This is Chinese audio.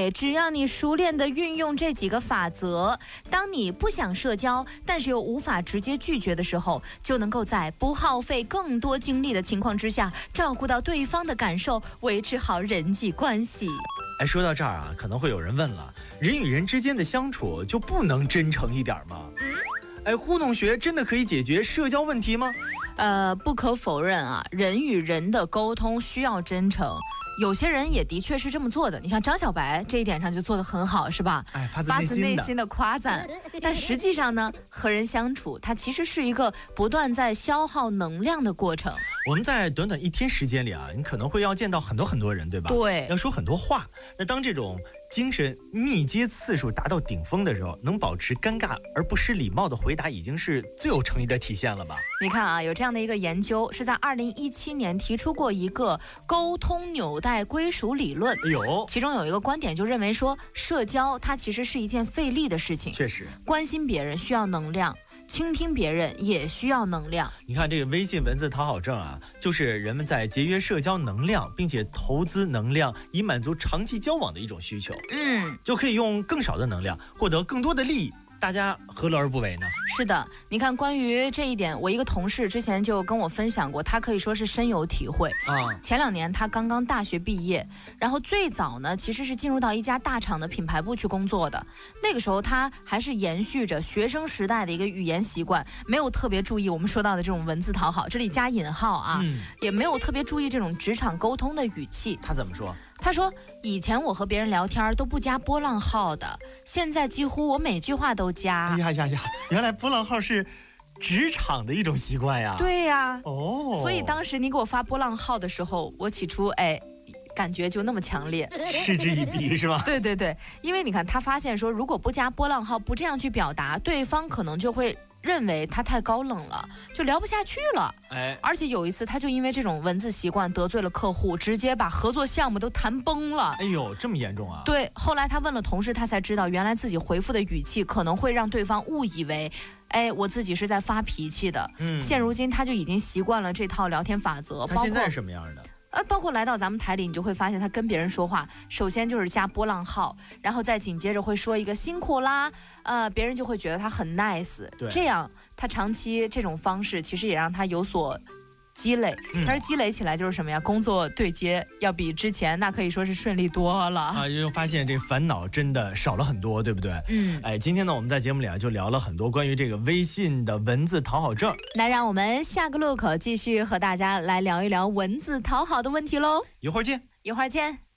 对，只要你熟练地运用这几个法则，当你不想社交，但是又无法直接拒绝的时候，就能够在不耗费更多精力的情况之下，照顾到对方的感受，维持好人际关系。 哎，说到这儿啊，可能会有人问了，人与人之间的相处就不能真诚一点吗？哎，糊弄学真的可以解决社交问题吗？ 不可否认啊，人与人的沟通需要真诚。有些人也的确是这么做的，你像张小白这一点上就做得很好，是吧？ 哎，发自内心的夸赞。但实际上呢，和人相处，它其实是一个不断在消耗能量的过程。 我们在短短一天时间里啊，你可能会要见到很多人，对吧？ 对， 要说很多话。那当这种精神密接次数达到顶峰的时候，能保持尴尬而不失礼貌的回答，已经是最有诚意的体现了吧？ 你看啊，有这样的一个研究，是在2017年提出过一个沟通纽带归属理论。 哎呦， 其中有一个观点就认为说，社交它其实是一件费力的事情。 确实， 关心别人需要能量，倾听别人也需要能量。 你看这个微信文字讨好症啊，就是人们在节约社交能量，并且投资能量以满足长期交往的一种需求。就可以用更少的能量获得更多的利益，大家何乐而不为呢？ 是的，你看关于这一点，我一个同事之前就跟我分享过，他可以说是深有体会啊。前2年他刚刚大学毕业，然后最早呢其实是进入到一家大厂的品牌部去工作的。那个时候他还是延续着学生时代的一个语言习惯，没有特别注意我们说到的这种文字讨好，这里加引号啊，也没有特别注意这种职场沟通的语气。 他怎么说？ 他说，以前我和别人聊天都不加波浪号的，现在几乎我每句话都加。 哎呀，原来波浪号是职场的一种习惯呀。 对呀， 所以当时你给我发波浪号的时候，我起初感觉就那么强烈， 嗤之以鼻是吧？ 对，因为你看他发现说，如果不加波浪号，不这样去表达，对方可能就会认为他太高冷了，就聊不下去了。而且有一次他就因为这种文字习惯得罪了客户，直接把合作项目都谈崩了。 哎呦，这么严重啊？ 对，后来他问了同事，他才知道原来自己回复的语气可能会让对方误以为我自己是在发脾气的。现如今他就已经习惯了这套聊天法则。 他现在是什么样的？ 包括来到咱们台里，你就会发现他跟别人说话，首先就是加波浪号，然后再紧接着会说一个辛苦啦，别人就会觉得他很 nice。这样他长期这种方式，其实也让他有所积累。但是积累起来就是什么呀？工作对接要比之前那可以说是顺利多了啊！ 就发现这烦恼真的少了很多，对不对？今天呢，我们在节目里就聊了很多关于这个微信的文字讨好症。 那让我们下个路口继续和大家来聊一聊文字讨好的问题喽。 一会儿见。